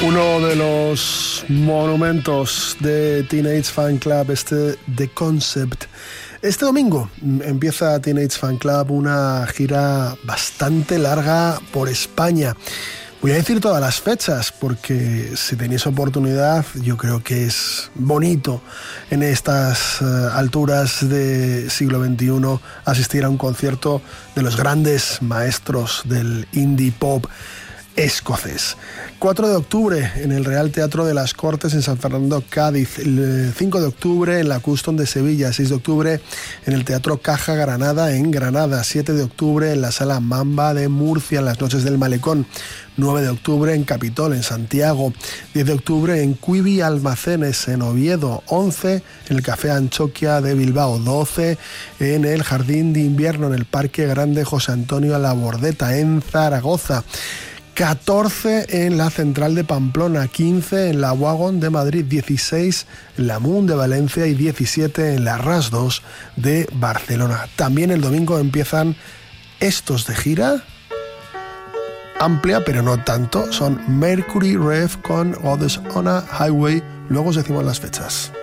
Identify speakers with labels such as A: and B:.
A: Uno de los monumentos de Teenage Fan Club, The Concept. Este domingo empieza Teenage Fan Club una gira bastante larga por España. Voy a decir todas las fechas porque si tenéis oportunidad, yo creo que es bonito en estas alturas de siglo XXI asistir a un concierto de los grandes maestros del indie pop escocés. 4 de octubre en el Real Teatro de las Cortes en San Fernando, Cádiz. El 5 de octubre en la Custom de Sevilla. 6 de octubre en el Teatro Caja Granada en Granada. 7 de octubre en la Sala Mamba de Murcia en las Noches del Malecón. 9 de octubre en Capitol en Santiago. 10 de octubre en Quibi Almacenes en Oviedo. 11 en el Café Anchoquia de Bilbao. 12 en el Jardín de Invierno en el Parque Grande José Antonio Labordeta en Zaragoza. 14 en la Central de Pamplona, 15 en la Wagon de Madrid, 16 en la Moon de Valencia y 17 en la RAS 2 de Barcelona. También el domingo empiezan estos de gira amplia, pero no tanto. Son Mercury Rev con Others on a Highway. Luego os decimos las fechas.